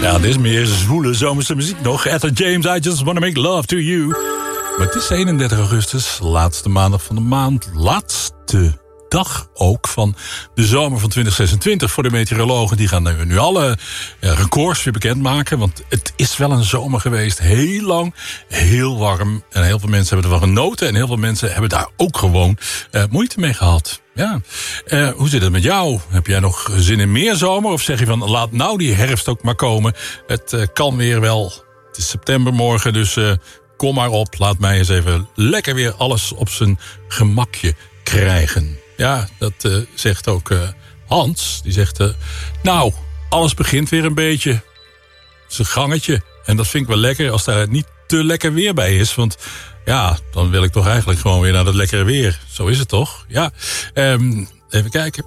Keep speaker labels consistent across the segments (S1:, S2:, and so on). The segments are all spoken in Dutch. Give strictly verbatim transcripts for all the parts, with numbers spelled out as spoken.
S1: Ja, dit is meer zwoele zomerse muziek nog. Etta James, I Just Wanna Make Love To You. Maar het is eenendertig augustus, laatste maandag van de maand. Laatste dag ook van de zomer van twintig zesentwintig. Voor de meteorologen, die gaan nu alle records weer bekendmaken. Want het is wel een zomer geweest, heel lang, heel warm. En heel veel mensen hebben ervan genoten. En heel veel mensen hebben daar ook gewoon uh, moeite mee gehad. Ja. Uh, hoe zit het met jou? Heb jij nog zin in meer zomer? Of zeg je van, laat nou die herfst ook maar komen. Het uh, kan weer wel. Het is september morgen, dus uh, kom maar op. Laat mij eens even lekker weer alles op zijn gemakje krijgen. Ja, dat uh, zegt ook uh, Hans. Die zegt, uh, nou, alles begint weer een beetje zijn gangetje. En dat vind ik wel lekker als daar niet te lekker weer bij is. Want ja, dan wil ik toch eigenlijk gewoon weer naar dat lekkere weer. Zo is het toch? Ja, um, even kijken.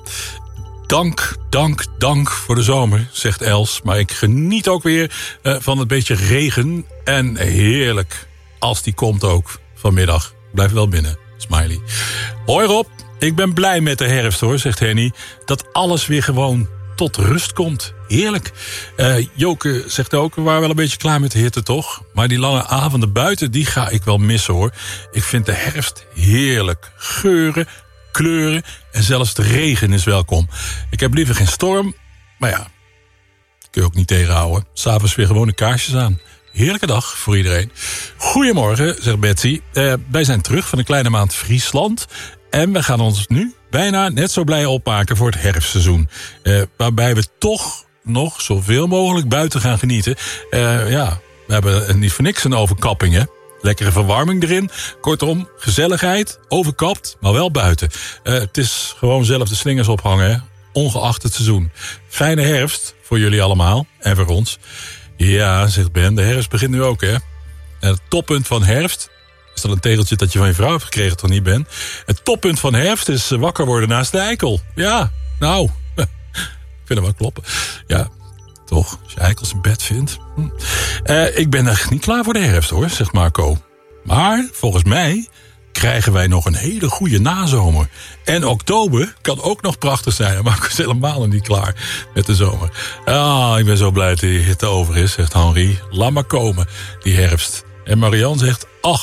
S1: Dank, dank, dank voor de zomer, zegt Els. Maar ik geniet ook weer uh, van het beetje regen. En heerlijk, als die komt ook vanmiddag. Blijf wel binnen, smiley. Hoi Rob, ik ben blij met de herfst hoor, zegt Henny. Dat alles weer gewoon tot rust komt. Heerlijk. Uh, Joke zegt ook, we waren wel een beetje klaar met de hitte toch? Maar die lange avonden buiten, die ga ik wel missen hoor. Ik vind de herfst heerlijk. Geuren, kleuren en zelfs de regen is welkom. Ik heb liever geen storm, maar ja, kun je ook niet tegenhouden. 'S Avonds weer gewoon de kaarsjes aan. Heerlijke dag voor iedereen. Goedemorgen, zegt Betsy. Uh, wij zijn terug van een kleine maand Friesland. En we gaan ons nu bijna net zo blij opmaken voor het herfstseizoen. Uh, waarbij we toch nog zoveel mogelijk buiten gaan genieten. Uh, ja, we hebben niet voor niks een overkapping, hè. Lekkere verwarming erin. Kortom, gezelligheid, overkapt, maar wel buiten. Uh, het is gewoon zelf de slingers ophangen, hè? Ongeacht het seizoen. Fijne herfst voor jullie allemaal en voor ons. Ja, zegt Ben, de herfst begint nu ook, hè. En het toppunt van herfst, is dat een tegeltje dat je van je vrouw hebt gekregen, toch niet, Ben? Het toppunt van herfst is wakker worden naast de eikel. Ja, nou, ik vind het wel kloppen. Ja, toch, als je eikels in bed vindt. Hm. Uh, ik ben echt niet klaar voor de herfst, hoor, zegt Marco. Maar, volgens mij krijgen wij nog een hele goede nazomer. En oktober kan ook nog prachtig zijn. En Marco is helemaal nog niet klaar met de zomer. Ah, ik ben zo blij dat die hitte over is, zegt Henri. Laat maar komen, die herfst. En Marianne zegt, ach,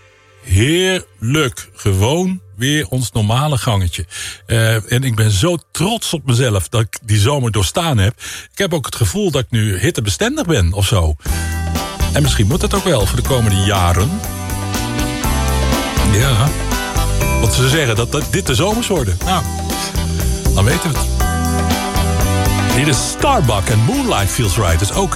S1: heerlijk. Gewoon weer ons normale gangetje. Uh, en ik ben zo trots op mezelf dat ik die zomer doorstaan heb. Ik heb ook het gevoel dat ik nu hittebestendig ben of zo. En misschien moet dat ook wel voor de komende jaren. Ja. Want ze zeggen dat, dat dit de zomers worden. Nou, dan weten we het. Hier is Starbuck en Moonlight Feels Right. Dus ook